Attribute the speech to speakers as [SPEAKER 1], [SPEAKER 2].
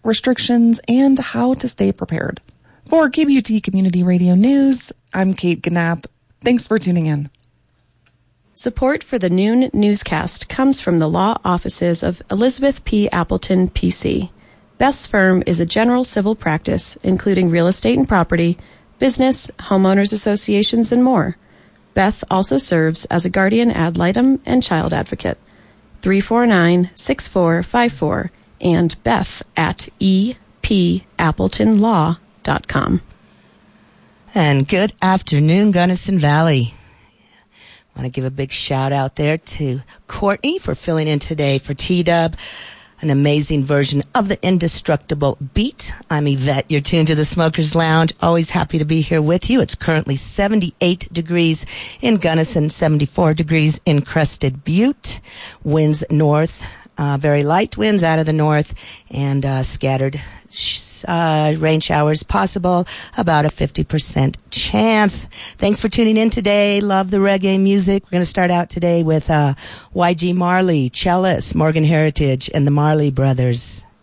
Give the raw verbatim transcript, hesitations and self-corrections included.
[SPEAKER 1] restrictions, and how to stay prepared. For K B U T Community Radio News, I'm Kate Gnapp. Thanks for tuning in.
[SPEAKER 2] Support for the noon newscast comes from the law offices of Elizabeth P. Appleton, P C. Beth's firm is a general civil practice, including real estate and property, business, homeowners associations, and more. Beth also serves as a guardian ad litem and child advocate. three four nine, six four five four and Beth at e p appleton law dot com.
[SPEAKER 3] And good afternoon, Gunnison Valley. I want to give a big shout out there to Courtney for filling in today for T-Dub. An amazing version of the Indestructible Beat. I'm Yvette. You're tuned to the Smokers Lounge. Always happy to be here with you. It's currently seventy-eight degrees in Gunnison, seventy-four degrees in Crested Butte. Winds north, uh, very light winds out of the north, and uh, scattered uh, rain showers possible, about a fifty percent chance. Thanks for tuning in today. Love the reggae music. We're going to start out today with uh, Y G Marley, Cellist, Morgan Heritage, and the Marley Brothers.